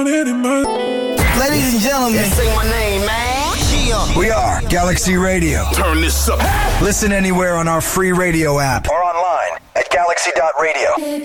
Ladies and gentlemen, say my name, man. We are Galaxy Radio. Turn this up. Listen anywhere on our free radio app or online at galaxy.radio.